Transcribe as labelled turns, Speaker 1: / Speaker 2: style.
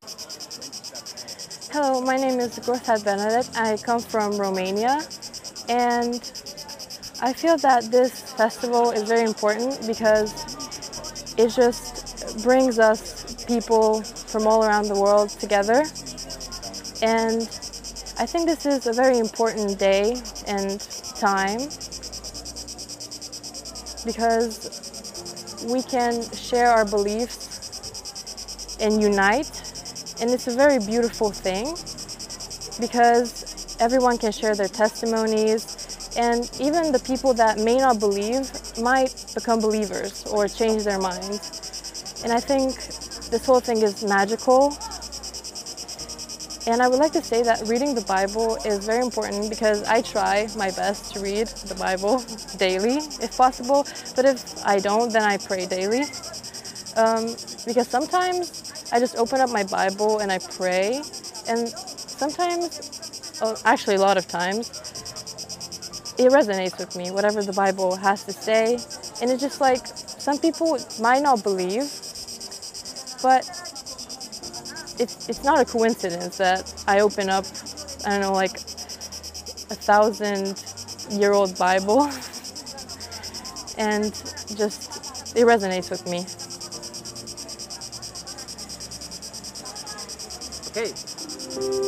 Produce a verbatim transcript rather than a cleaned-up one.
Speaker 1: Hello, my name is Gotthard Bernadette. I come from Romania, and I feel that this festival is very important because it just brings us people from all around the world together. And I think this is a very important day and time because we can share our beliefs and unite. And it's a very beautiful thing because everyone can share their testimonies, and even the people that may not believe might become believers or change their minds. And I think this whole thing is magical. And I would like to say that reading the Bible is very important because I try my best to read the Bible daily, if possible. But if I don't, then I pray daily. Um, because sometimes I just open up my Bible and I pray, and sometimes, oh, actually a lot of times, it resonates with me, whatever the Bible has to say. And it's just like, some people might not believe, but it's, it's not a coincidence that I open up, I don't know, like a thousand year old Bible and just, it resonates with me.
Speaker 2: Okay.